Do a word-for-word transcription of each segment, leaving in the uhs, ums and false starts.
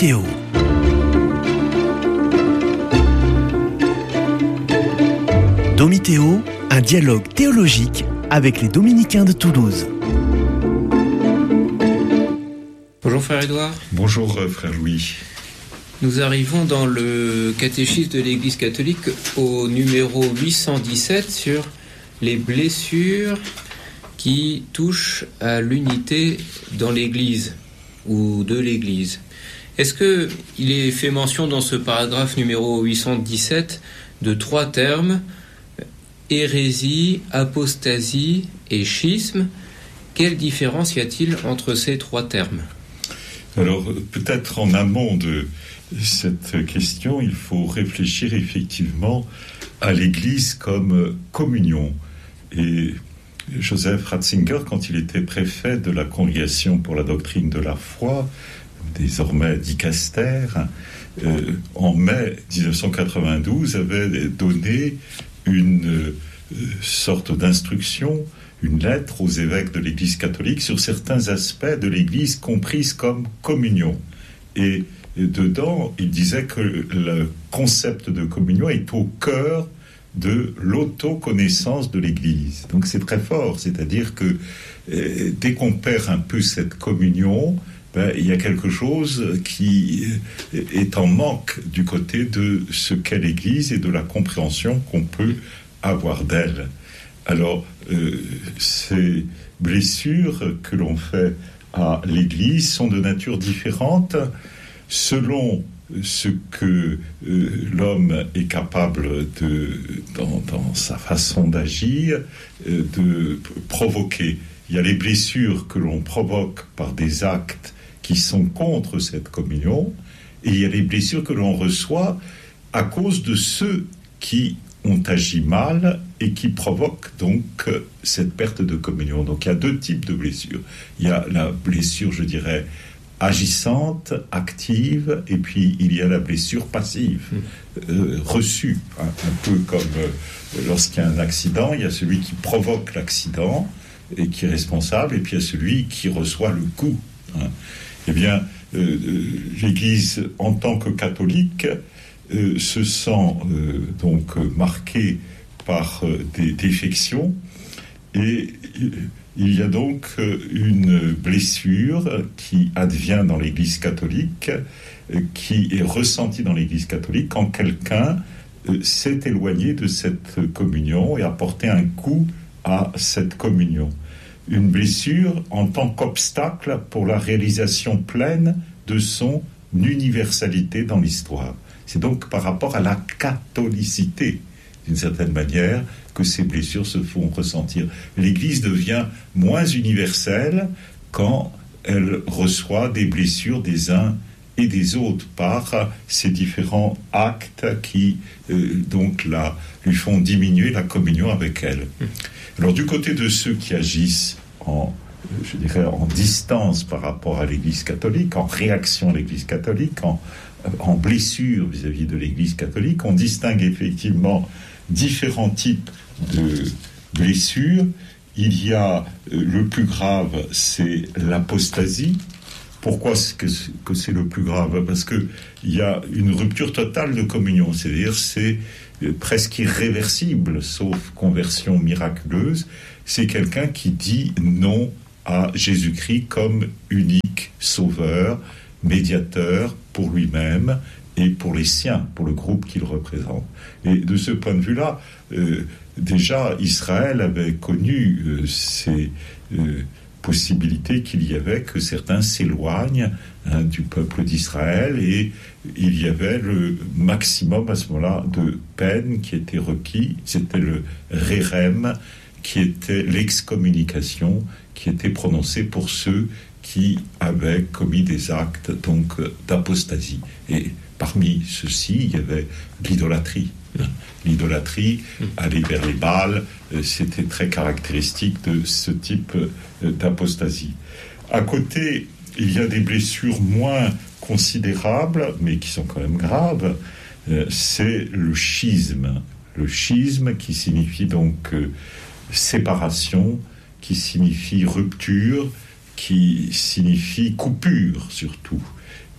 Domitéo. Domitéo, un dialogue théologique avec les dominicains de Toulouse. Bonjour frère Édouard. Bonjour euh, frère Louis. Nous arrivons dans le catéchisme de l'Église catholique au numéro huit cent dix-sept sur les blessures qui touchent à l'unité dans l'Église ou de l'Église. Est-ce qu'il est fait mention dans ce paragraphe numéro huit cent dix-sept de trois termes, hérésie, apostasie et schisme? Quelle différence y a-t-il entre ces trois termes? Alors, peut-être en amont de cette question, il faut réfléchir effectivement à l'Église comme communion. Et Joseph Ratzinger, quand il était préfet de la Congrégation pour la doctrine de la foi, désormais dicaster, euh, en mai dix-neuf cent quatre-vingt-douze, avait donné une euh, sorte d'instruction, une lettre aux évêques de l'Église catholique sur certains aspects de l'Église comprise comme communion. Et dedans, il disait que le concept de communion est au cœur de l'autoconnaissance de l'Église. Donc c'est très fort, c'est-à-dire que euh, dès qu'on perd un peu cette communion, ben, il y a quelque chose qui est en manque du côté de ce qu'est l'Église et de la compréhension qu'on peut avoir d'elle. Alors, euh, ces blessures que l'on fait à l'Église sont de nature différente selon ce que euh, l'homme est capable de, dans, dans sa façon d'agir, euh, de provoquer. Il y a les blessures que l'on provoque par des actes qui sont contre cette communion, et il y a les blessures que l'on reçoit à cause de ceux qui ont agi mal et qui provoquent donc euh, cette perte de communion. Donc il y a deux types de blessures. Il y a la blessure, je dirais, agissante, active, et puis il y a la blessure passive, euh, reçue, hein, un peu comme euh, lorsqu'il y a un accident, il y a celui qui provoque l'accident et qui est responsable, et puis il y a celui qui reçoit le coup. Hein. Eh bien, euh, l'Église, en tant que catholique, euh, se sent euh, donc marquée par euh, des défections, et euh, il y a donc une blessure qui advient dans l'Église catholique, qui est ressentie dans l'Église catholique quand quelqu'un s'est éloigné de cette communion et a porté un coup à cette communion. Une blessure en tant qu'obstacle pour la réalisation pleine de son universalité dans l'histoire. C'est donc par rapport à la catholicité, d'une certaine manière, que ces blessures se font ressentir. L'Église devient moins universelle quand elle reçoit des blessures des uns et des autres par ces différents actes qui euh, donc la, lui font diminuer la communion avec elle. Alors du côté de ceux qui agissent en, je dirais, en distance par rapport à l'Église catholique, en réaction à l'Église catholique, en, en blessure vis-à-vis de l'Église catholique, on distingue effectivement différents types de blessures. Il y a euh, le plus grave, c'est l'apostasie. Pourquoi est-ce que, que c'est le plus grave? Parce que il y a une rupture totale de communion, c'est-à-dire c'est euh, presque irréversible, sauf conversion miraculeuse. C'est quelqu'un qui dit non à Jésus-Christ comme unique sauveur, médiateur pour lui-même et pour les siens, pour le groupe qu'il représente. Et de ce point de vue-là, euh, déjà, Israël avait connu euh, ces euh, possibilités qu'il y avait que certains s'éloignent hein, du peuple d'Israël, et il y avait le maximum à ce moment-là de peine qui était requis, c'était le rérem, qui était l'excommunication, qui était prononcée pour ceux qui avaient commis des actes donc d'apostasie. Et parmi ceux-ci, il y avait l'idolâtrie. L'idolâtrie, aller vers les Baals, c'était très caractéristique de ce type d'apostasie. À côté, il y a des blessures moins considérables, mais qui sont quand même graves. C'est le schisme. Le schisme qui signifie donc séparation, qui signifie rupture, qui signifie coupure surtout.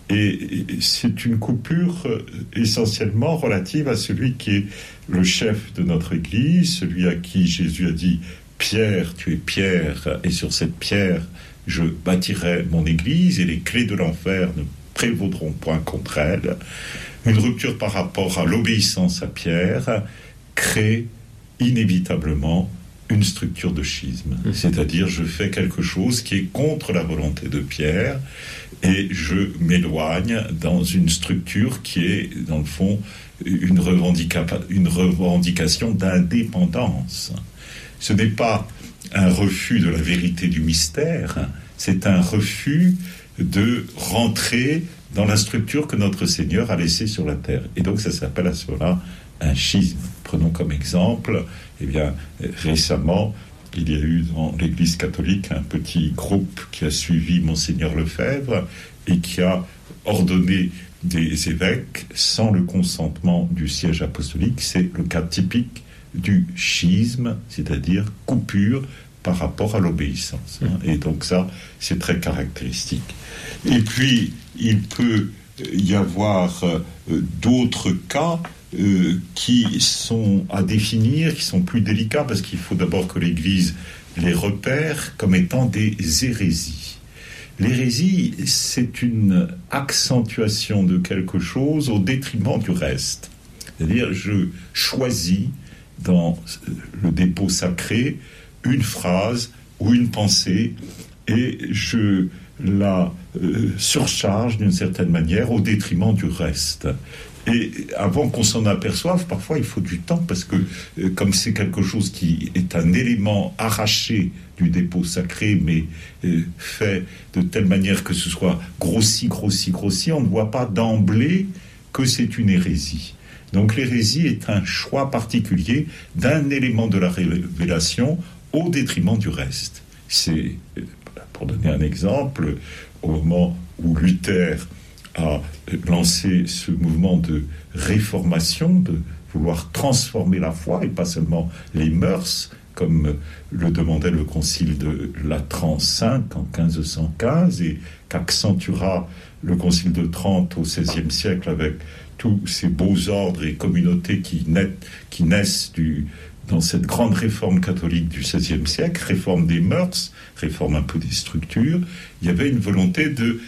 Et c'est une coupure essentiellement relative à celui qui est le chef de notre Église, celui à qui Jésus a dit « Pierre, tu es Pierre, et sur cette pierre, je bâtirai mon Église, et les clés de l'enfer ne prévaudront point contre elle. » Une rupture par rapport à l'obéissance à Pierre crée inévitablement une structure de schisme. C'est-à-dire, je fais quelque chose qui est contre la volonté de Pierre, et je m'éloigne dans une structure qui est, dans le fond, une, revendica- une revendication d'indépendance. Ce n'est pas un refus de la vérité du mystère, c'est un refus de rentrer dans la structure que notre Seigneur a laissée sur la terre. Et donc ça s'appelle à cela un schisme. Prenons comme exemple, eh bien, récemment, il y a eu dans l'Église catholique un petit groupe qui a suivi Monseigneur Lefebvre et qui a ordonné des évêques sans le consentement du siège apostolique. C'est le cas typique du schisme, c'est-à-dire coupure par rapport à l'obéissance. Et donc ça, c'est très caractéristique. Et puis, il peut y avoir euh, d'autres cas euh, qui sont à définir, qui sont plus délicats, parce qu'il faut d'abord que l'Église les repère comme étant des hérésies. L'hérésie, c'est une accentuation de quelque chose au détriment du reste. C'est-à-dire, je choisis dans le dépôt sacré une phrase ou une pensée et je la euh, surcharge d'une certaine manière au détriment du reste. Et avant qu'on s'en aperçoive, parfois il faut du temps, parce que euh, comme c'est quelque chose qui est un élément arraché du dépôt sacré, mais euh, fait de telle manière que ce soit grossi, grossi, grossi, on ne voit pas d'emblée que c'est une hérésie. Donc l'hérésie est un choix particulier d'un élément de la révélation au détriment du reste. C'est, pour donner un exemple, au moment où Luther a lancé ce mouvement de réformation, de vouloir transformer la foi, et pas seulement les mœurs, comme le demandait le concile de Latran cinq en quinze cent quinze, et qu'accentuera le concile de Trente au seizième siècle avec tous ces beaux ordres et communautés qui, naissent, qui naissent du, dans cette grande réforme catholique du seizième siècle, réforme des mœurs, réforme un peu des structures. Il y avait une volonté de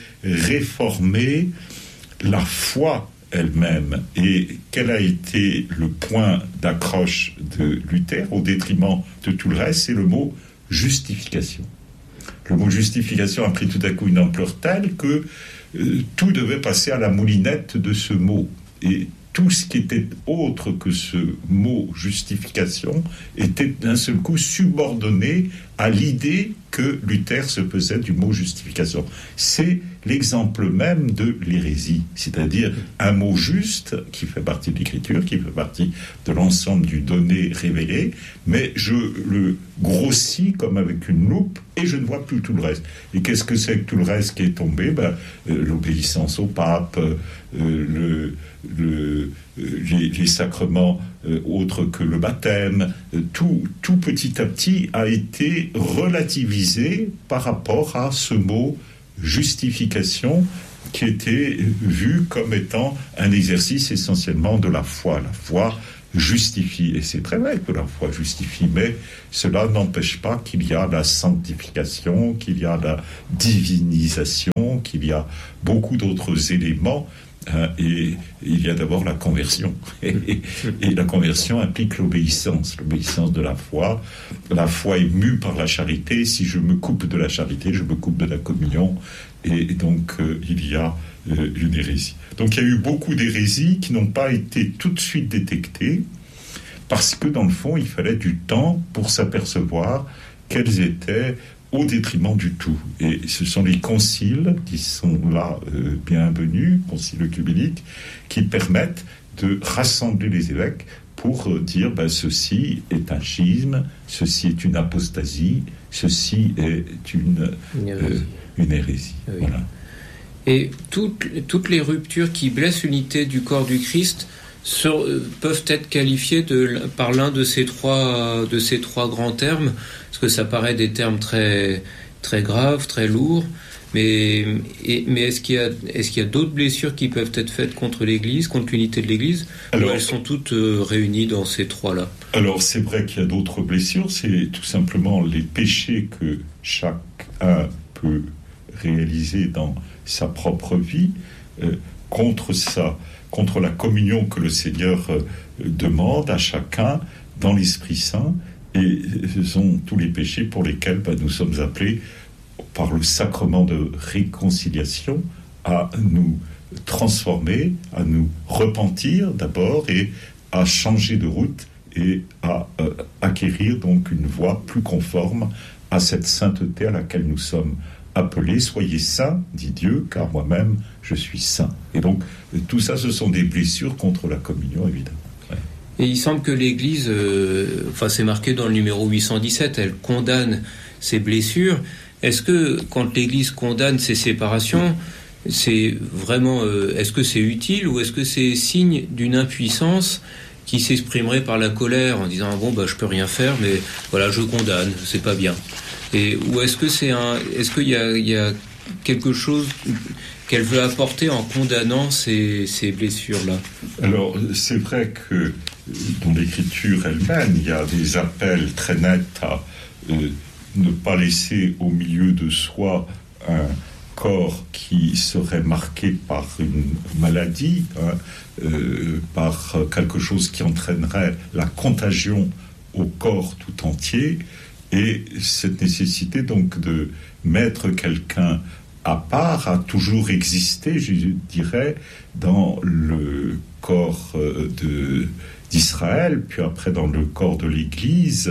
réformer la foi elle-même. Et quel a été le point d'accroche de Luther au détriment de tout le reste? C'est le mot justification. Le mot justification a pris tout à coup une ampleur telle que euh, tout devait passer à la moulinette de ce mot. Et tout ce qui était autre que ce mot justification était d'un seul coup subordonné à l'idée que Luther se faisait du mot justification. C'est l'exemple même de l'hérésie, c'est-à-dire un mot juste qui fait partie de l'écriture, qui fait partie de l'ensemble du donné révélé, mais je le grossis comme avec une loupe et je ne vois plus tout le reste. Et qu'est-ce que c'est que tout le reste qui est tombé? Ben, euh, l'obéissance au pape, euh, le, le, les, les sacrements euh, autres que le baptême, euh, tout, tout petit à petit a été relativisé par rapport à ce mot justification qui était vu comme étant un exercice essentiellement de la foi. La foi justifie, et c'est très vrai que la foi justifie, mais cela n'empêche pas qu'il y a la sanctification, qu'il y a la divinisation, qu'il y a beaucoup d'autres éléments. Hein, et il y a d'abord la conversion. Et, et la conversion implique l'obéissance, l'obéissance de la foi. La foi est mue par la charité. Si je me coupe de la charité, je me coupe de la communion. Et, et donc, euh, il y a euh, une hérésie. Donc, il y a eu beaucoup d'hérésies qui n'ont pas été tout de suite détectées parce que, dans le fond, il fallait du temps pour s'apercevoir quelles étaient au détriment du tout. Et ce sont les conciles qui sont là euh, bienvenus, concile œcuménique, qui permettent de rassembler les évêques pour euh, dire ben, ceci est un schisme, ceci est une apostasie, ceci est une, une hérésie. Euh, une hérésie. Oui. Voilà. Et toutes, toutes les ruptures qui blessent l'unité du corps du Christ Sur, euh, peuvent être qualifiés de, par l'un de ces trois de ces trois grands termes, parce que ça paraît des termes très très graves, très lourds, Mais, et, mais est-ce qu'il y a, est-ce qu'il y a d'autres blessures qui peuvent être faites contre l'Église, contre l'unité de l'Église, alors, ou elles sont toutes euh, réunies dans ces trois-là? Alors c'est vrai qu'il y a d'autres blessures, c'est tout simplement les péchés que chacun peut réaliser dans sa propre vie euh, contre ça, contre la communion que le Seigneur euh, demande à chacun dans l'Esprit Saint, et ce sont tous les péchés pour lesquels ben, nous sommes appelés par le sacrement de réconciliation à nous transformer, à nous repentir d'abord et à changer de route et à euh, acquérir donc une voie plus conforme à cette sainteté à laquelle nous sommes appelés. Soyez saints, dit Dieu, car moi-même je suis saint. Et donc tout ça, ce sont des blessures contre la communion, évidemment. Ouais. Et il semble que l'Église, euh, enfin c'est marqué dans le numéro huit cent dix-sept, elle condamne ces blessures. Est-ce que quand l'Église condamne ces séparations, c'est vraiment, euh, est-ce que c'est utile ou est-ce que c'est signe d'une impuissance qui s'exprimerait par la colère en disant ah bon bah je peux rien faire mais voilà je condamne, c'est pas bien. Et ou est-ce que c'est un, est-ce qu'il y a, il y a quelque chose qu'elle veut apporter en condamnant ces, ces blessures-là? Alors c'est vrai que dans l'Écriture elle-même il y a des appels très nets à euh, ne pas laisser au milieu de soi un corps qui serait marqué par une maladie, hein, euh, par quelque chose qui entraînerait la contagion au corps tout entier, et cette nécessité donc de mettre quelqu'un à part a toujours existé, je dirais, dans le corps de, d'Israël, puis après dans le corps de l'Église,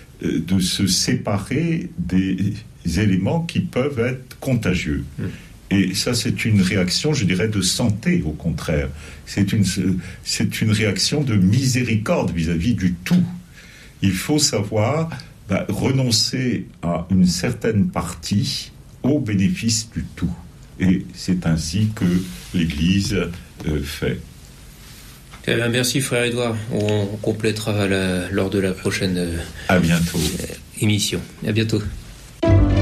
de se séparer des éléments qui peuvent être contagieux. Mmh. Et ça, c'est une réaction, je dirais, de santé, au contraire. C'est une, c'est une réaction de miséricorde vis-à-vis du tout. Il faut savoir bah, renoncer à une certaine partie au bénéfice du tout. Et c'est ainsi que l'Église euh, fait. Eh bien, merci frère Édouard. On complétera la, lors de la prochaine euh, à bientôt. Euh, émission. À bientôt.